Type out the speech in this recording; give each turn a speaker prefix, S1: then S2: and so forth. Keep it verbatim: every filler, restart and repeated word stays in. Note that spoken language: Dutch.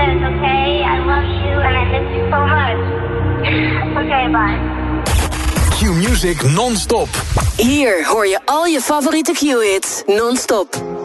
S1: friends, okay? I love you and I miss you so much. Okay, bye.
S2: Q-Music non-stop.
S3: Hier hoor je al je favoriete Q-hits non-stop.